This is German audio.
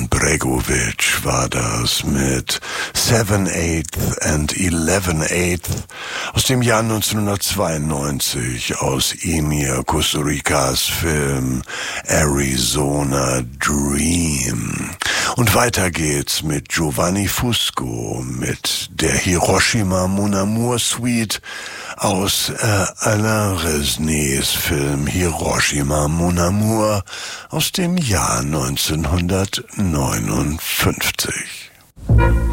Ivan Bregović war das mit 7/8 and 11/8 aus dem Jahr 1992 aus Emir Kusturikas Film Arizona Dream. Und weiter geht's mit Giovanni Fusco mit der Hiroshima Mon Amour Suite aus Alain Resnays Film Hiroshima Mon Amour aus dem Jahr 1959.